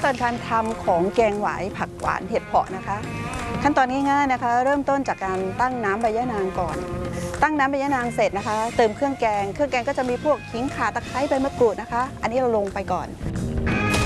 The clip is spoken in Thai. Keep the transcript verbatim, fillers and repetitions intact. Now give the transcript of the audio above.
ตอนการทำของแกงหวายผักหวานเห็ดเผาะนะคะขั้นตอนง่ายๆนะคะเริ่มต้นจากการตั้งน้ำใบยะนางก่อนตั้งน้ำใบยะนางเสร็จนะคะเติมเครื่องแกงเครื่องแกงก็จะมีพวกขิงข่าตะไคร้ใบมะกรูดนะคะอันนี้เราลงไปก่อน